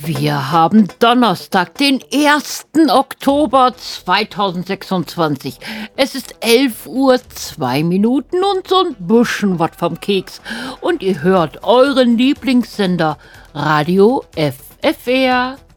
Wir haben Donnerstag, den 1. Oktober 2026. Es ist 11:02 und so ein bisschen was vom Keks. Und ihr hört euren Lieblingssender Radio FFR.